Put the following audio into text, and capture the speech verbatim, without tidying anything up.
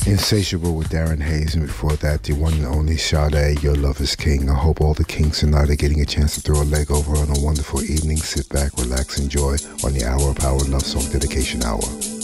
Insatiable with Darren Hayes, and before that, the one and only Sade, Your Love is King. I hope all the kinks tonight are getting a chance to throw a leg over on a wonderful evening. Sit back, relax, enjoy on the Hour of Power Love Song Dedication Hour.